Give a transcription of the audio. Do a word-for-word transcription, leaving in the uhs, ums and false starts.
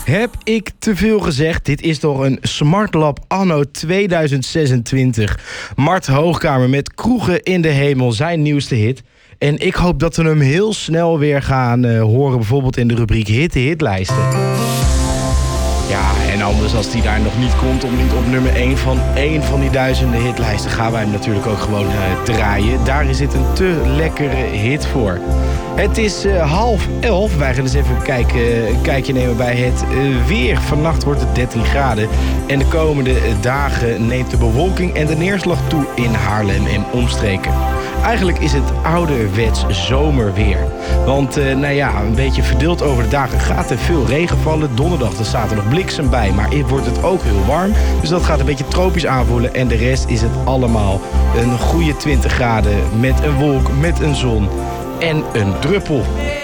Heb ik te veel gezegd? Dit is toch een Smartlab anno tweeduizend zesentwintig. Mart Hoogkamer met Kroegen in de Hemel, zijn nieuwste hit. En ik hoop dat we hem heel snel weer gaan uh, horen, bijvoorbeeld in de rubriek Hit de Hitlijsten. Ja, en anders als die daar nog niet komt, om niet op nummer één van één van die duizenden hitlijsten, gaan wij hem natuurlijk ook gewoon uh, draaien. Daar is dit een te lekkere hit voor. Het is uh, half elf. Wij gaan eens even kijken, een kijkje nemen bij het uh, weer. Vannacht wordt het dertien graden. En de komende dagen neemt de bewolking en de neerslag toe in Haarlem en omstreken. Eigenlijk is het ouderwets zomerweer. Want uh, nou ja, een beetje verdeeld over de dagen gaat er veel regen vallen. Donderdag er staat er nog bliksem bij, maar wordt het ook heel warm. Dus dat gaat een beetje tropisch aanvoelen. En de rest is het allemaal een goede twintig graden met een wolk, met een zon en een druppel.